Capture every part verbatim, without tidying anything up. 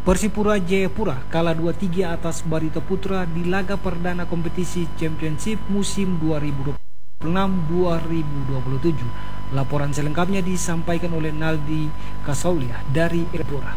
Persipura Jayapura kalah dua tiga atas Barito Putra di laga perdana kompetisi Championship musim dua ribu dua puluh enam dua ribu dua puluh tujuh. Laporan selengkapnya disampaikan oleh Naldi Kasaulia dari Jayapura.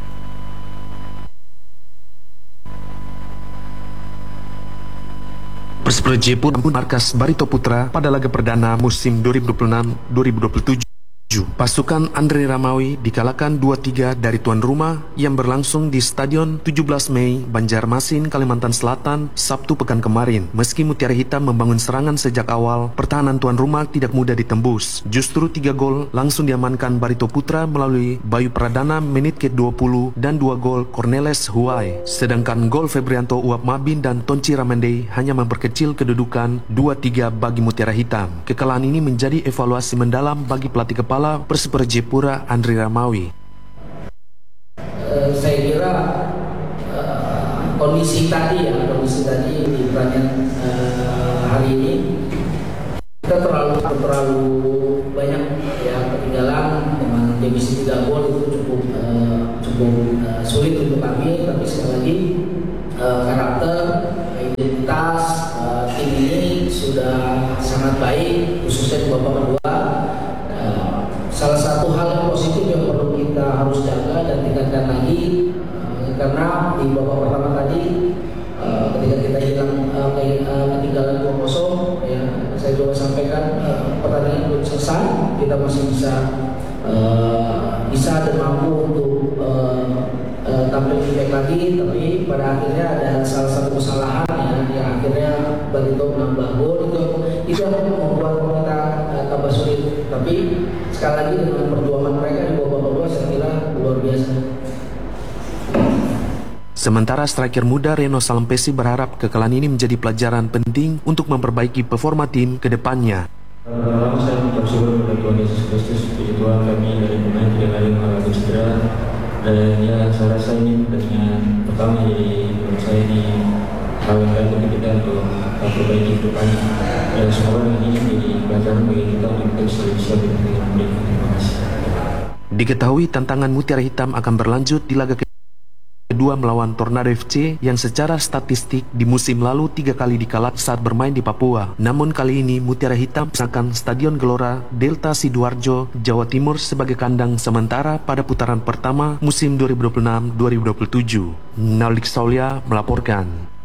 Persipura Jayapura markas Barito Putra pada laga perdana musim dua ribu dua puluh enam dua ribu dua puluh tujuh. Pasukan Andre Ramawi dikalahkan dua tiga dari tuan rumah yang berlangsung di Stadion tujuh belas Mei, Banjarmasin, Kalimantan Selatan, Sabtu pekan kemarin. Meski Mutiara Hitam membangun serangan sejak awal, pertahanan tuan rumah tidak mudah ditembus. Justru tiga gol langsung diamankan Barito Putra melalui Bayu Pradana menit ke dua puluh dan dua gol Cornelis Huay. Sedangkan gol Febrianto Uap Mabin dan Tonci Ramendei hanya memperkecil kedudukan dua tiga bagi Mutiara Hitam. Kekalahan ini menjadi evaluasi mendalam bagi pelatih kepala Persipura Jayapura Andre Ramawi. Uh, saya kira uh, kondisi tadi ya kondisi tadi di pertandingan uh, hari ini kita terlalu terlalu banyak ya ketinggalan dengan defisit tiga gol itu cukup uh, cukup uh, sulit untuk kami, tapi sekali lagi uh, karakter identitas uh, tim ini sudah sangat baik khususnya di babak kedua. Salah satu hal yang positif yang perlu kita harus jaga dan tingkatkan lagi uh, karena di babak pertama tadi uh, ketika kita hilang uh, ketinggalan dua kosong ya, saya juga sampaikan uh, pertandingan belum selesai, kita masih bisa uh, bisa dan mampu untuk uh, uh, tampil lebih baik lagi, tapi pada akhirnya ada salah satu kesalahan ya, yang akhirnya Barito menambah gol itu itu yang membuat kita uh, tambah sulit, tapi sekali lagi dengan perjuangan mereka di babak kedua saya kira luar biasa. Sementara striker muda Reno Salampesi berharap kekalahan ini menjadi pelajaran penting untuk memperbaiki performa tim ke depannya. Pertama saya mengucap syukur kepada Tuhan Yesus Kristus, puji Tuhan kami dari pemain tidak lain mengalami cedera, dan ya saya rasa ini dengan pertama jadi menurut saya ini hal yang baik untuk kita untuk perbaiki ke depannya, dan semoga ini jadi pelajaran bagi kita untuk kita bisa bisa berkembang. Terima kasih. Diketahui tantangan Mutiara Hitam akan berlanjut di laga kedua melawan Tornado F C yang secara statistik di musim lalu tiga kali dikalah saat bermain di Papua. Namun kali ini Mutiara Hitam akan Stadion Gelora Delta Sidoarjo, Jawa Timur sebagai kandang sementara pada putaran pertama musim dua ribu dua puluh enam dua ribu dua puluh tujuh. Naldi Kasaulia melaporkan.